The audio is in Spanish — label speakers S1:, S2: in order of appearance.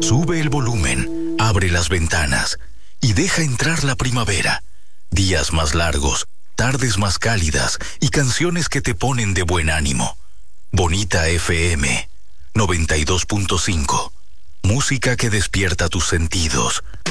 S1: Sube el volumen, abre las ventanas y deja entrar la primavera. Días más largos, tardes más cálidas y canciones que te ponen de buen ánimo. Bonita FM 92.5. Música que despierta tus sentidos,